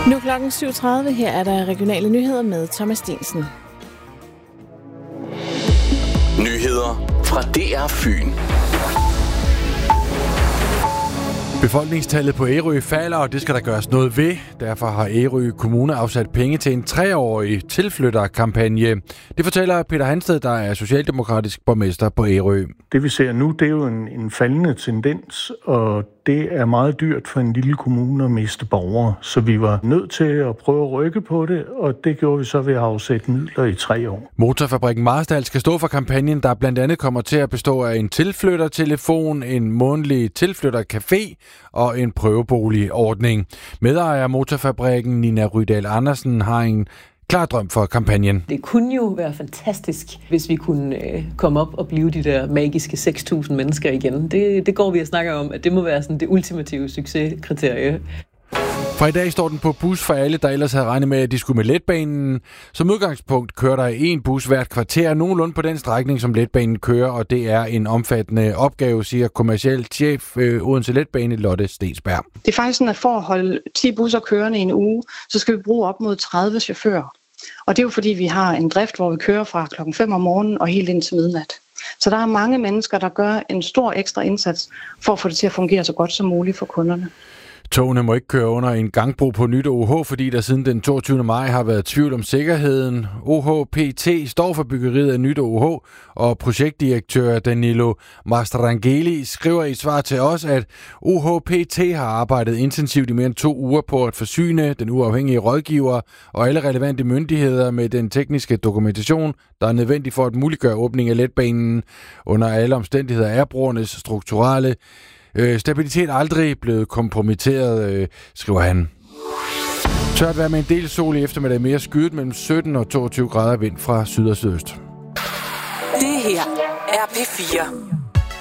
Nu klokken 7.30. Her er der regionale nyheder med Thomas Stensen. Nyheder fra DR Fyn. Befolkningstallet på Ærø falder, og det skal der gøres noget ved. Derfor har Ærø Kommune afsat penge til en 3-årig tilflytterkampagne. Det fortæller Peter Hansted, der er socialdemokratisk borgmester på Ærø. Det vi ser nu, det er jo en faldende tendens, og det er meget dyrt for en lille kommune at miste borgere. Så vi var nødt til at prøve at rykke på det, og det gjorde vi så ved at afsætte midler i 3 år. Motorfabrikken Marstal skal stå for kampagnen, der blandt andet kommer til at bestå af en tilflyttertelefon, en månedlig tilflyttercafé og en prøveboligordning. Medejer af Motorfabrikken Nina Rydal Andersen har en klar drøm for kampagnen. Det kunne jo være fantastisk, hvis vi kunne komme op og blive de der magiske 6.000 mennesker igen. Det går vi og snakker om, at det må være sådan det ultimative succeskriterie. Fra i dag står den på bus for alle, der ellers havde regnet med, at de skulle med letbanen. Som udgangspunkt kører der en bus hvert kvarter, nogenlunde på den strækning, som letbanen kører, og det er en omfattende opgave, siger kommerciel chef Odense Letbane, Lotte Stensberg. Det er faktisk sådan, at for at holde 10 busser kørende i en uge, så skal vi bruge op mod 30 chauffører. Og det er jo fordi, vi har en drift, hvor vi kører fra klokken 5 om morgenen og helt ind til midnat. Så der er mange mennesker, der gør en stor ekstra indsats for at få det til at fungere så godt som muligt for kunderne. Togene må ikke køre under en gangbro på Nyt OH, fordi der siden den 22. maj har været tvivl om sikkerheden. OHPT står for byggeriet af Nyt OH, og projektdirektør Danilo Mastrangeli skriver i svar til os, at OHPT har arbejdet intensivt i mere end 2 uger på at forsyne den uafhængige rådgiver og alle relevante myndigheder med den tekniske dokumentation, der er nødvendig for at muliggøre åbning af letbanen. Under alle omstændigheder er broernes strukturelle stabilitet aldrig blevet kompromitteret, skriver han. Tørt vejr med en del sol i eftermiddag, mere skyet mellem 17 og 22 grader, vind fra syd og sydøst. Det her er P4.